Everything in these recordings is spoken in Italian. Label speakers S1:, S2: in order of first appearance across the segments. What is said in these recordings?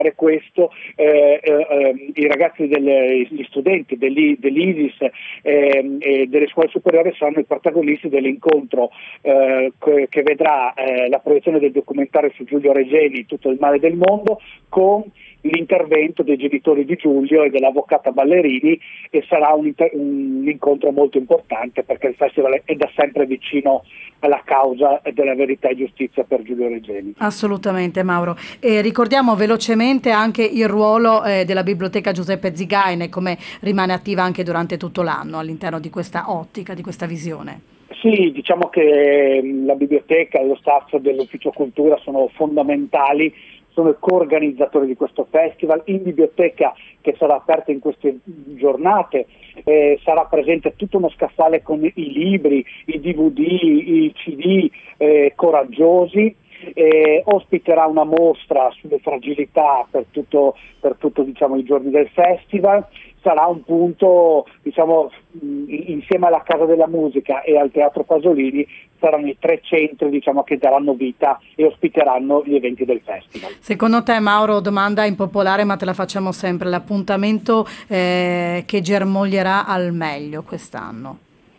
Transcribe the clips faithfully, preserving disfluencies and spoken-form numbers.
S1: questo, eh, eh, i ragazzi, del, gli studenti dell'I, dell'ISIS eh, e delle scuole superiori saranno i protagonisti dell'incontro eh, che, che vedrà eh, la proiezione del documentario su Giulio Regeni, Tutto il male del mondo, con l'intervento dei genitori di Giulio e dell'avvocata Ballerini, e sarà un, inter- un incontro molto importante perché il festival è da sempre vicino alla causa della verità e giustizia per Giulio Regeni.
S2: Assolutamente, Mauro. E ricordiamo velocemente anche il ruolo eh, della Biblioteca Giuseppe Zigaine, come rimane attiva anche durante tutto l'anno all'interno di questa ottica, di questa visione.
S1: Sì, diciamo che la biblioteca e lo staff dell'Ufficio Cultura sono fondamentali, sono i co-organizzatori di questo festival. In biblioteca, che sarà aperta in queste giornate, eh, sarà presente tutto uno scaffale con i libri, i D V D, i C D eh, coraggiosi. Eh, ospiterà una mostra sulle fragilità per tutto, per tutto diciamo, i giorni del festival. Sarà un punto, diciamo, insieme alla Casa della Musica e al Teatro Pasolini, saranno i tre centri, diciamo, che daranno vita e ospiteranno gli eventi del festival.
S2: Secondo te, Mauro, domanda impopolare ma te la facciamo sempre, l'appuntamento eh, che germoglierà al meglio quest'anno?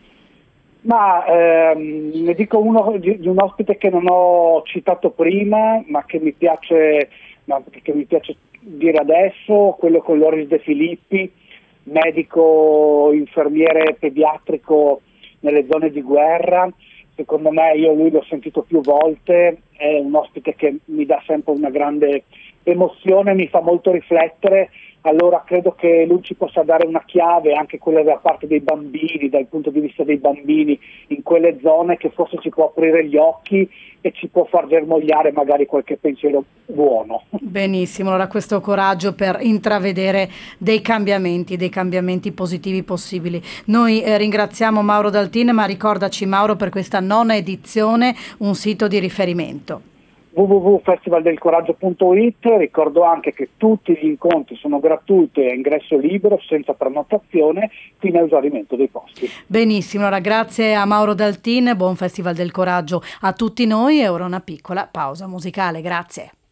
S1: Ma ehm, ne dico uno di, di un ospite che non ho citato prima, ma che mi piace, no, che mi piace dire adesso, quello con Loris De Filippi, medico infermiere pediatrico nelle zone di guerra. Secondo me, io lui l'ho sentito più volte, è un ospite che mi dà sempre una grande emozione, mi fa molto riflettere. Allora credo che lui ci possa dare una chiave, anche quella da parte dei bambini, dal punto di vista dei bambini in quelle zone, che forse ci può aprire gli occhi e ci può far germogliare magari qualche pensiero buono.
S2: Benissimo, allora questo coraggio per intravedere dei cambiamenti, dei cambiamenti positivi possibili. Noi eh, ringraziamo Mauro Daltin, ma ricordaci, Mauro, per questa nona edizione un sito di riferimento.
S1: w w w punto festival del coraggio punto i t. Ricordo anche che tutti gli incontri sono gratuiti e a ingresso libero, senza prenotazione, fino a esaurimento dei posti.
S2: Benissimo, allora grazie a Mauro Daltin, buon Festival del Coraggio a tutti noi e ora una piccola pausa musicale, grazie.